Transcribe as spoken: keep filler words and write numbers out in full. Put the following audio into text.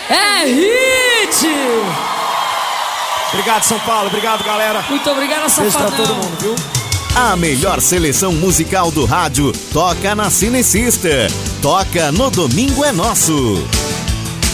É hit! Obrigado, São Paulo. Obrigado, galera. Muito obrigado, Safadão. Beijo pra todo mundo, viu? A melhor seleção musical do rádio toca na Cinecista. Toca no Domingo é Nosso.